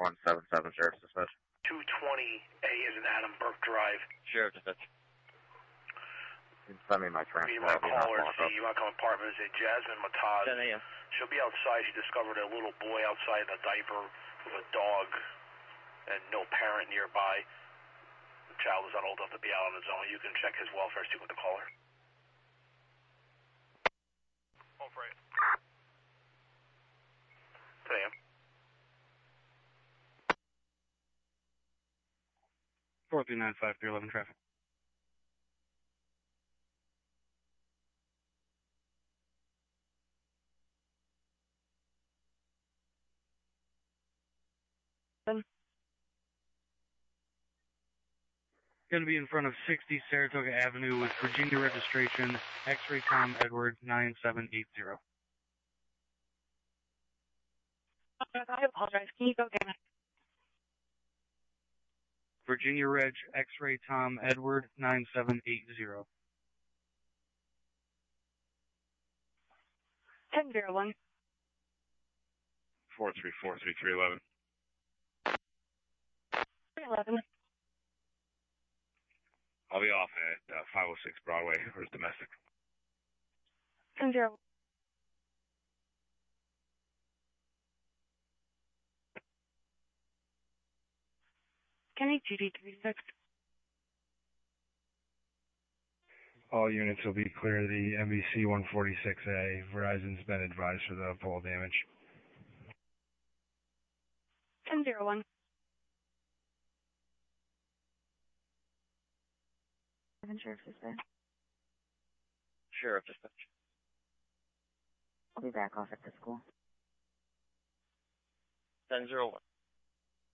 177, Sheriff Dispatch. 220A is in Adam Burke Drive. Sheriff Dispatch. You can send me my transfer. You want to call her, see, you want to call apartment, say Jasmine Mataz. 10 a.m. She'll be outside. She discovered a little boy outside in a diaper with a dog and no parent nearby. The child is not old enough to be out on his own. You can check his welfare, see what the caller. Home for it. 10 a.m. 4395311 traffic. Going to be in front of 60 Saratoga Avenue with Virginia registration, X-Ray Tom Edward 9780. I apologize. Can you go again? Virginia Reg X-Ray Tom Edward 9780. 1001. 4343311. 311. I'll be off at 506 Broadway for domestic. 1001. Kenny GD36. All units will be clear. The MBC 146A. Verizon's been advised for the pole damage. 1001. Sheriff Dispatch. Sheriff Dispatch. I'll be back off at the school. 1001.